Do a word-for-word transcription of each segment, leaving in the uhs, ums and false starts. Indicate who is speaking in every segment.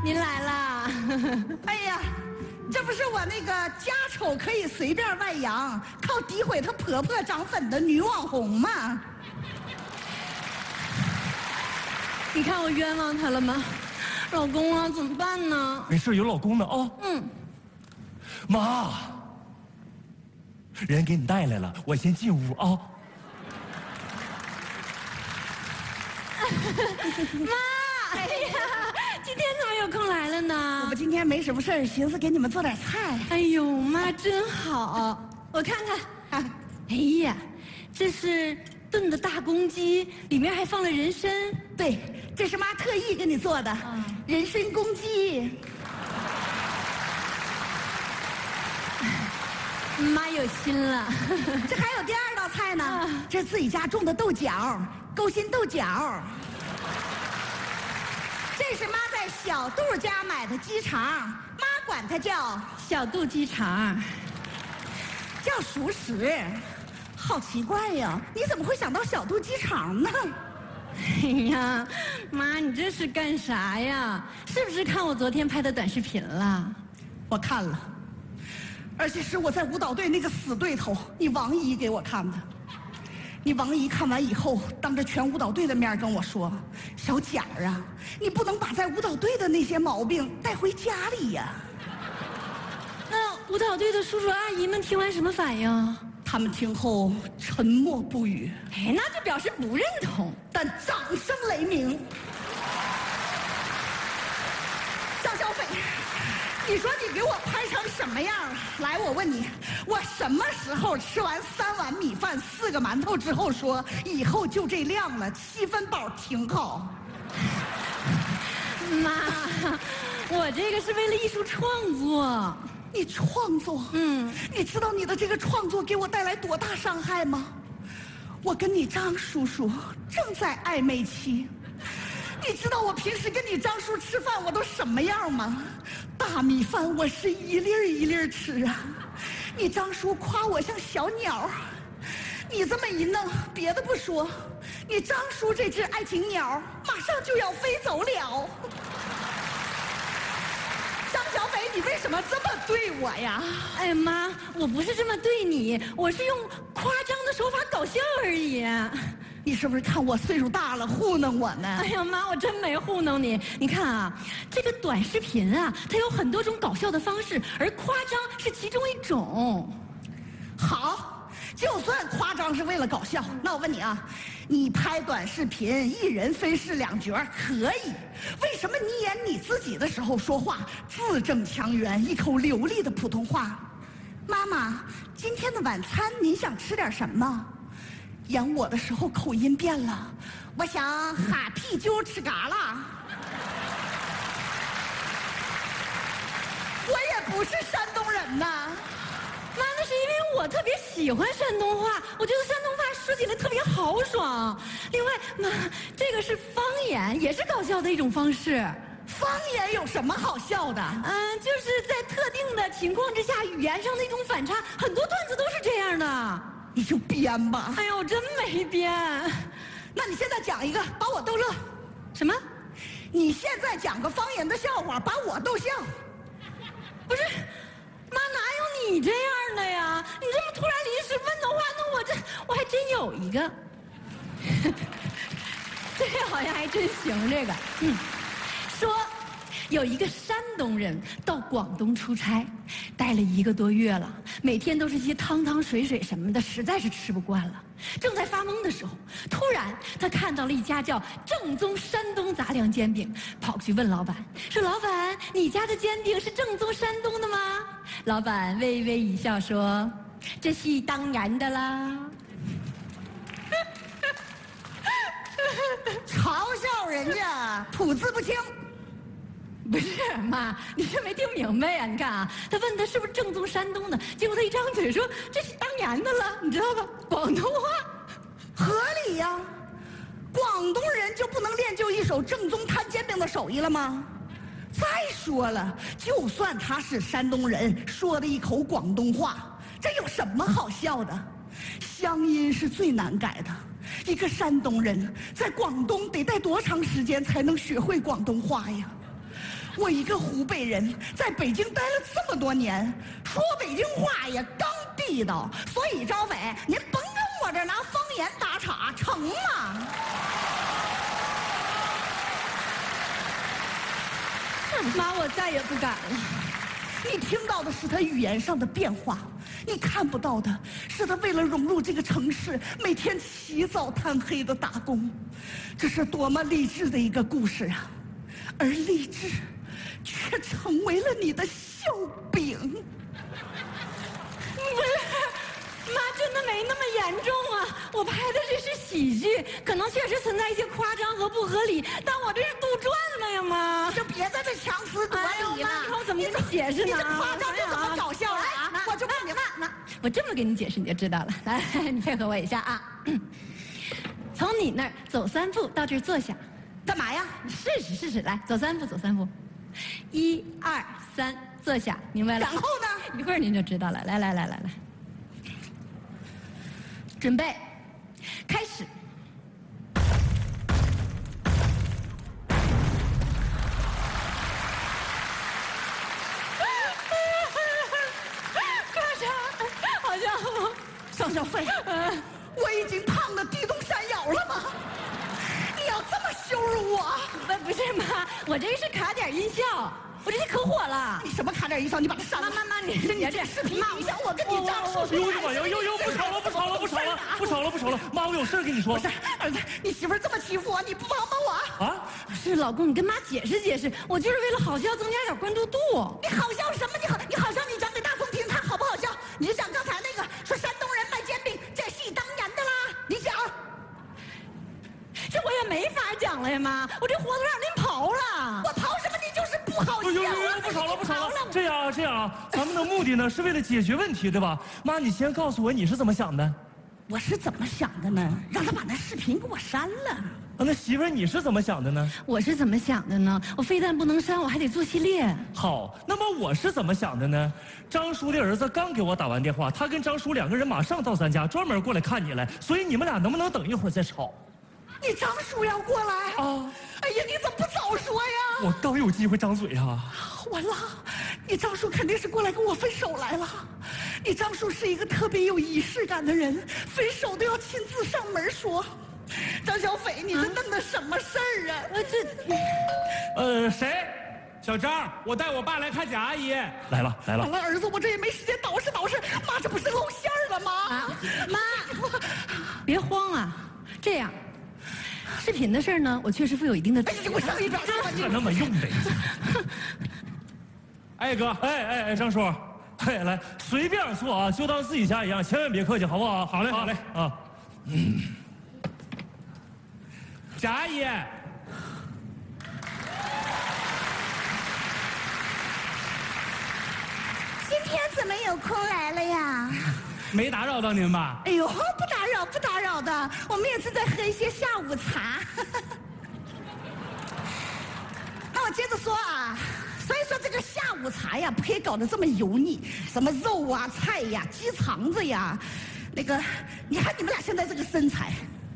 Speaker 1: 您来啦！
Speaker 2: 哎呀，这不是我那个家丑可以随便外扬，靠诋毁她婆婆涨粉的女网红吗？
Speaker 1: 你看我冤枉她了吗？老公啊，怎么办呢？
Speaker 3: 没事，有老公呢啊、哦。
Speaker 1: 嗯。
Speaker 3: 妈，人给你带来了，我先进屋啊、哦。
Speaker 1: 妈，哎呀，今天怎么有空来了呢？
Speaker 2: 我今天没什么事儿，寻思给你们做点菜。
Speaker 1: 哎呦，妈真好，我看看。啊、哎呀，这是炖的大公鸡，里面还放了人参。
Speaker 2: 对，这是妈特意给你做的、啊、人参公鸡。
Speaker 1: 妈有心了。
Speaker 2: 这还有第二道菜呢，啊、这是自己家种的豆角，勾心斗角。这是妈在小杜家买的鸡肠，妈管它叫
Speaker 1: 小杜鸡肠，
Speaker 2: 叫熟食。好奇怪呀，你怎么会想到小杜鸡肠呢？
Speaker 1: 哎呀，妈，你这是干啥呀？是不是看我昨天拍的短视频了？
Speaker 2: 我看了。而且是我在舞蹈队那个死对头，你王姨给我看的。你王姨看完以后，当着全舞蹈队的面跟我说：“小贾啊，你不能把在舞蹈队的那些毛病带回家里呀。”
Speaker 1: 那舞蹈队的叔叔阿姨们听完什么反应？
Speaker 2: 他们听后沉默不语。
Speaker 1: 哎，那就表示不认同，
Speaker 2: 但掌声雷鸣。张小斐。你说你给我拍成什么样？来，我问你，我什么时候吃完三碗米饭、四个馒头之后说以后就这量了？七分饱挺好。
Speaker 1: 妈，我这个是为了艺术创作。
Speaker 2: 你创作？嗯，你知道你的这个创作给我带来多大伤害吗？我跟你张叔叔正在暧昧期。你知道我平时跟你张叔吃饭我都什么样吗？大米饭我是一粒儿一粒儿吃啊，你张叔夸我像小鸟，你这么一弄，别的不说，你张叔这只爱情鸟马上就要飞走了。张小斐，你为什么这么对我呀？
Speaker 1: 哎呀妈，我不是这么对你，我是用夸张的手法搞笑而已。
Speaker 2: 你是不是看我岁数大了糊弄我呢？
Speaker 1: 哎呀妈，我真没糊弄你。你看啊，这个短视频啊，它有很多种搞笑的方式，而夸张是其中一种。
Speaker 2: 好，就算夸张是为了搞笑，那我问你啊，你拍短视频一人分饰两角可以，为什么你演你自己的时候说话字正腔圆，一口流利的普通话？妈妈，今天的晚餐您想吃点什么？演我的时候口音变了，我想哈啤酒吃嘎啦。我也不是山东人呐。
Speaker 1: 妈，那是因为我特别喜欢山东话，我觉得山东话说起来特别豪爽。另外，妈，这个是方言，也是搞笑的一种方式。
Speaker 2: 方言有什么好笑的？
Speaker 1: 嗯，就是在特定的情况之下，语言上的一种反差，很多段子都是这样的。
Speaker 2: 你就编吧。
Speaker 1: 哎呀，我真没编。
Speaker 2: 那你现在讲一个，把我逗乐。
Speaker 1: 什么？
Speaker 2: 你现在讲个方言的笑话，把我逗笑。
Speaker 1: 不是，妈，哪有你这样的呀？你这么突然临时问的话，那我这我还真有一个。这个好像还真行，这个。嗯，说有一个山东人到广东出差，待了一个多月了，每天都是些汤汤水水什么的，实在是吃不惯了。正在发懵的时候，突然他看到了一家叫正宗山东杂粮煎饼，跑去问老板说：“老板，你家的煎饼是正宗山东的吗？”老板微微一笑说：“这是当然的啦。”
Speaker 2: 嘲笑人家吐字不清。
Speaker 1: 不是妈，你是没听明白呀、啊？你看啊，他问他是不是正宗山东的，结果他一张嘴说这是当然的了，你知道吧？广东话，
Speaker 2: 合理呀、啊。广东人就不能练就一手正宗摊煎饼的手艺了吗？再说了，就算他是山东人，说的一口广东话，这有什么好笑的？乡音是最难改的。一个山东人在广东得待多长时间才能学会广东话呀？ 我一个湖北人，在北京待了这么多年，说北京话也刚地道，所以张伟，您甭跟我这拿方言打岔，成吗？
Speaker 1: 妈，我再也不敢了。
Speaker 2: 你听到的是他语言上的变化，你看不到的是他为了融入这个城市，每天起早贪黑的打工。这是多么励志的一个故事啊！而励志，却成为了你的笑柄。
Speaker 1: 不是，妈，真的没那么严重啊！我拍的这是喜剧，可能确实存在一些夸张和不合理，但我这是杜撰的呀，妈。
Speaker 2: 就别在这强词夺理了。
Speaker 1: 妈，你看我怎么跟你解释呢？
Speaker 2: 你这夸张就怎么搞笑了啊？我就不明白。
Speaker 1: 那我这么跟你解释你就知道了。来，你配合我一下啊。从你那儿走三步到这儿坐下，
Speaker 2: 干嘛呀？
Speaker 1: 试试试试，来，走三步，走三步，一二三，坐下，明白了？
Speaker 2: 然后呢？
Speaker 1: 一会儿您就知道了。来来来来来，准备，开始。好像
Speaker 2: 尚小飞，我已经胖得地动山摇了吗？你要这么羞辱我？
Speaker 1: 不不是妈，我这是卡点音效，我这可火了。
Speaker 2: 你什么卡点音效？你把它删了。
Speaker 1: 妈妈妈，你
Speaker 2: 你这视频影响我跟你张叔叔。
Speaker 3: 呦我的妈！呦呦呦！不吵了，不吵了，不吵了，不吵了，不吵了！妈，我有事跟你说。
Speaker 2: 不是，儿子，你媳妇儿这么欺负我，你不帮帮我？
Speaker 3: 啊？
Speaker 1: 是老公，你跟妈解释解释，我就是为了好笑，增加点关注度。
Speaker 2: 你好笑什么？你好，你好笑，你讲给大众听，看好不好笑？你就讲刚才那个说山东人卖煎饼，这戏当年的啦，你讲。
Speaker 1: 这我也没法讲了呀，妈，我这活都让您刨了。
Speaker 2: 我刨什么？你就是不好笑。
Speaker 3: 呦呦呦！不吵了，不吵了。这样啊，这样啊，咱们的目的呢是为了解决问题，对吧？妈，你先告诉我你是怎么想的。
Speaker 2: 我是怎么想的呢？让他把那视频给我删了。
Speaker 3: 啊，那媳妇儿你是怎么想的呢？
Speaker 1: 我是怎么想的呢？我非但不能删，我还得做系列。
Speaker 3: 好，那么我是怎么想的呢？张叔的儿子刚给我打完电话，他跟张叔两个人马上到咱家，专门过来看你来，所以你们俩能不能等一会儿再吵？
Speaker 2: 你张叔要过来
Speaker 3: 啊？
Speaker 2: 哎呀，你怎么不早说呀？
Speaker 3: 我刚有机会张嘴啊！
Speaker 2: 完了，你张叔肯定是过来跟我分手来了。你张叔是一个特别有仪式感的人，分手都要亲自上门说。张小斐，你这弄的什么事儿啊？
Speaker 1: 呃，这，
Speaker 3: 呃，谁？
Speaker 4: 小张，我带我爸来看贾阿姨。
Speaker 3: 来了来了。
Speaker 2: 完了，儿子，我这也没时间捯饬捯饬。妈，这不是露馅儿了吗？
Speaker 1: 啊，妈，别慌啊，这样。视频的事儿呢，我确实负有一定的责任。
Speaker 2: 哎，我上一边去吧，你
Speaker 3: 这那么用的。
Speaker 4: 哎哥，
Speaker 3: 哎哎哎，张叔，哎来，随便坐啊，就当自己家一样，千万别客气，好不好？
Speaker 4: 好嘞，好嘞
Speaker 3: 啊。嗯，
Speaker 4: 贾阿姨，
Speaker 2: 今天怎么有空来了呀？
Speaker 4: 没打扰到您吧？
Speaker 2: 哎呦，不打扰，不打扰的，我们也是在喝一些下午茶。那我接着说啊，所以说这个下午茶呀，不可以搞得这么油腻，什么肉啊、菜呀、鸡肠子呀，那个，你看你们俩现在这个身材，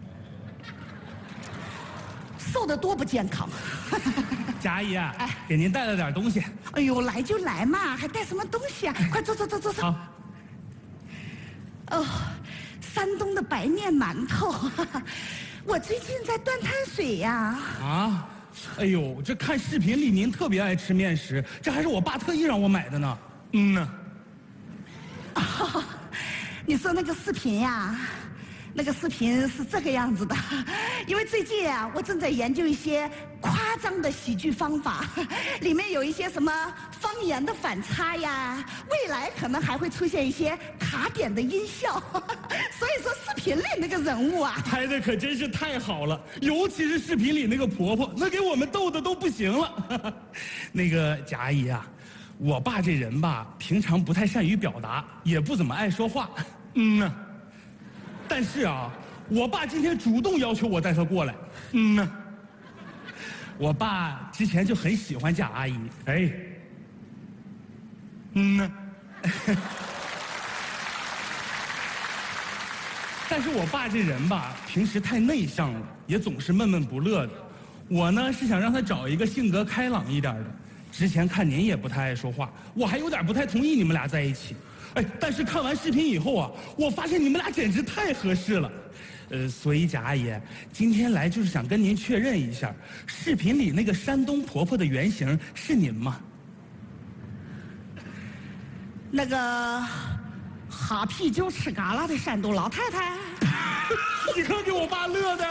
Speaker 2: 瘦得多不健康。
Speaker 4: 贾阿姨啊，哎，给您带了点东西。
Speaker 2: 哎呦，来就来嘛，还带什么东西啊？快坐坐坐坐坐。
Speaker 4: 好。
Speaker 2: 哦，山东的白面馒头，我最近在断碳水呀。
Speaker 4: 啊，哎呦，这看视频里您特别爱吃面食，这还是我爸特意让我买的呢。
Speaker 3: 嗯呢。
Speaker 2: 哦，你说那个视频呀？那个视频是这个样子的，因为最近啊，我正在研究一些夸张的喜剧方法，里面有一些什么方言的反差呀，未来可能还会出现一些卡点的音效，所以说视频里那个人物啊，
Speaker 4: 拍的可真是太好了，尤其是视频里那个婆婆，那给我们逗的都不行了。那个贾阿姨啊，我爸这人吧，平常不太善于表达，也不怎么爱说话。
Speaker 3: 嗯呢。
Speaker 4: 但是啊，我爸今天主动要求我带他过来。
Speaker 3: 嗯呢。
Speaker 4: 我爸之前就很喜欢贾阿姨。
Speaker 3: 哎。嗯呢。
Speaker 4: 但是我爸这人吧，平时太内向了，也总是闷闷不乐的。我呢是想让他找一个性格开朗一点的， 之前看您也不太爱说话，我还有点不太同意你们俩在一起。哎，但是看完视频以后啊，我发现你们俩简直太合适了。呃，所以贾阿姨，今天来就是想跟您确认一下，视频里那个山东婆婆的原型是您吗？
Speaker 2: 那个哈啤酒吃嘎啦的山东老太太。
Speaker 4: 你看给我爸乐的。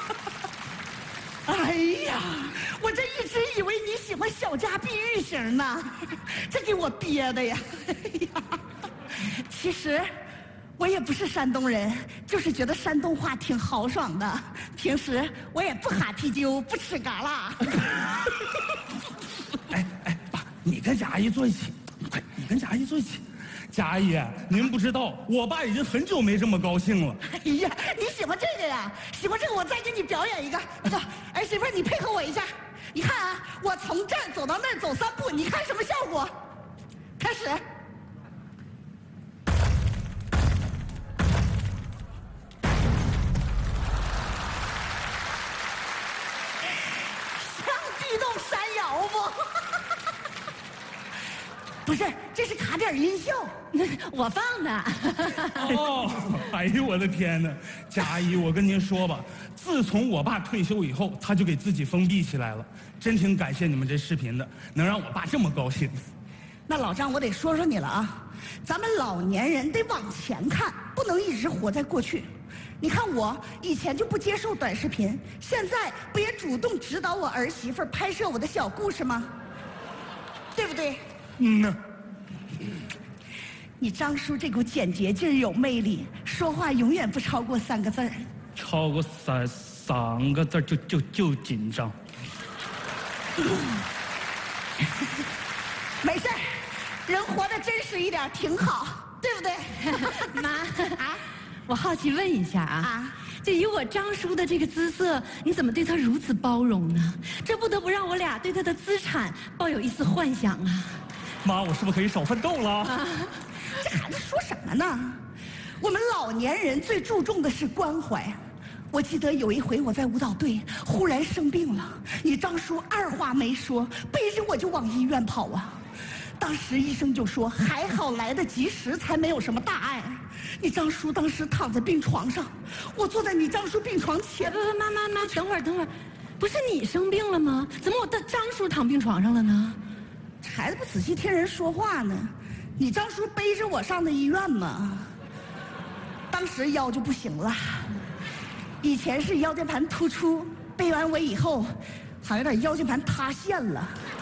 Speaker 2: 哎呀，我这一直以为你喜欢小家碧玉型呢，这给我憋的呀！哎呀，其实我也不是山东人，就是觉得山东话挺豪爽的。平时我也不哈啤酒，不吃嘎啦。
Speaker 4: 哎哎，爸，你跟贾阿姨坐一起，快，你跟贾阿姨坐一起。贾阿姨，您不知道，我爸已经很久没这么高兴了。
Speaker 2: 哎呀，你喜欢这个呀？喜欢这个，我再给你表演一个。那个儿媳妇，你配合我一下。你看啊，我从这儿走到那儿走三步，你看什么效果？开始。像地动山摇不？不是，这是卡点音效，
Speaker 1: 我放的。
Speaker 4: 哦，哎呦我的天哪！贾阿姨，我跟您说吧，自从我爸退休以后，他就给自己封闭起来了。真挺感谢你们这视频的，能让我爸这么高兴。
Speaker 2: 那老张，我得说说你了啊，咱们老年人得往前看，不能一直活在过去。你看我以前就不接受短视频，现在不也主动指导我儿媳妇拍摄我的小故事吗？对不对？
Speaker 4: 嗯呐。
Speaker 2: 你张叔这股简洁劲儿有魅力，说话永远不超过三个字儿。
Speaker 3: 超过三三个字就就就紧张。
Speaker 2: 没事儿，人活得真实一点挺好，对不对？
Speaker 1: 妈啊，我好奇问一下啊，
Speaker 2: 啊
Speaker 1: 这以我张叔的这个姿色，你怎么对他如此包容呢？这不得不让我俩对他的资产抱有一丝幻想啊！
Speaker 3: 妈，我是不是可以少奋斗了？
Speaker 2: 啊，这孩子说什么呢？我们老年人最注重的是关怀。我记得有一回我在舞蹈队忽然生病了，你张叔二话没说，背着我就往医院跑啊。当时医生就说还好来得及时，才没有什么大碍。你张叔当时躺在病床上，我坐在你张叔病床前。
Speaker 1: 不不，妈妈妈，等会儿等会儿，不是你生病了吗？怎么我的张叔躺病床上了呢？
Speaker 2: 孩子不仔细听人说话呢，你张叔背着我上的医院嘛。当时腰就不行了，以前是腰间盘突出，背完我以后，好像有点腰间盘塌陷了。